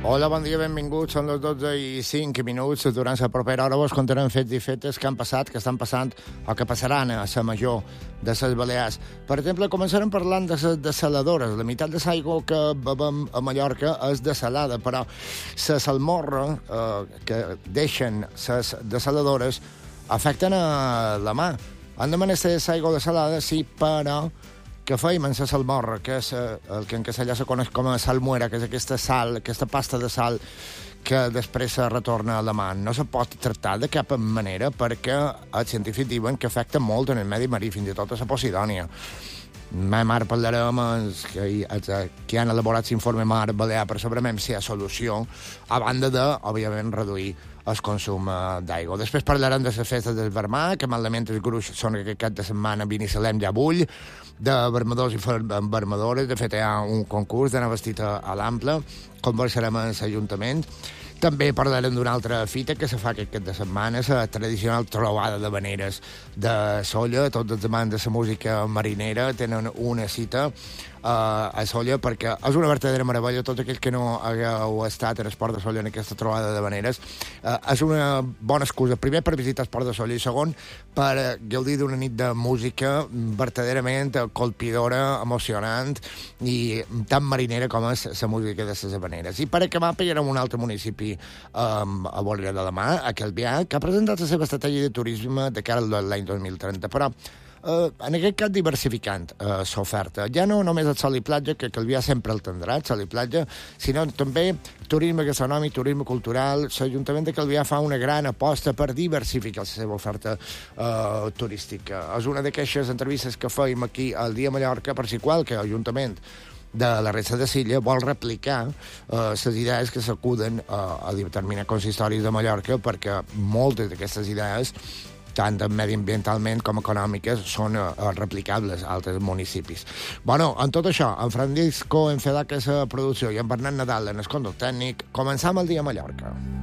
Hola, bon dia, benvinguts. Són les 12:05. Durant la propera hora vos contarem fets i fetes que han passat, que estan passant o que passaran a la major de les Balears. Per exemple, començarem parlant de les desaladores. La meitat de l'aigua que bevem a Mallorca és desalada, però la salmorra que deixen les desaladores afecten a la mà. Han de menester l'aigua desalada, sí, però que feim en la salmorra, que és el que en castellà se coneix com a salmuera, que és aquesta sal, aquesta pasta de sal que després se retorna a la mà. No se pot tractar de cap manera perquè els científics diuen que afecta molt en el medi marí, fins i tot a la Posidònia. Més mar parlarem que han elaborat l'informe Mar Balear per saber si hi ha solució, a banda de, òbviament, reduir el consum d'aigua. Després parlarem de les festes del Vermà, que malament els gruix són aquest cap de setmana Binissalem ja bull, de vermadors i vermadores. De fet, hi ha un concurs d'anar vestit a l'ample. Conversarem amb l'Ajuntament. També parlarem d'una altra fita que se fa aquest cap de setmana, la tradicional trobada de veneres de Sóller. Tots els amants de la música marinera tenen una cita a Sóller perquè és una verdadera meravella. Tots aquells que no hagueu estat en Esport de Sóller en aquesta trobada de veneres, és una bona excusa, primer per visitar Esport de Sóller i segon per gaudir d'una nit de música verdaderament colpidora, emocionant i tan marinera com és la música de les veneres. I per acabar pillarem un altre municipi a Borja de la Mar, a Calvià, que ha presentat la seva estratègia de turisme de cara a l'any 2030, però en aquest cas diversificant l'oferta. Ja no només el sol i platja, que Calvià sempre el tindrà, el sol i platja, sinó també turisme gastronòmic, turisme cultural. L'Ajuntament de Calvià fa una gran aposta per diversificar la seva oferta turística. És una d'aquestes entrevistes que fèiem aquí al Dia Mallorca, per si qualque Ajuntament de la resta de Silla vol replicar les idees que s'acuden a determinats consistoris de Mallorca, perquè moltes d'aquestes idees, tant mediambientalment com econòmiques, són replicables a altres municipis. Bueno, en tot això, en Francisco Enfedà, que és la producció, i en Bernat Nadal, en el control tècnic, començam el Dia a Mallorca.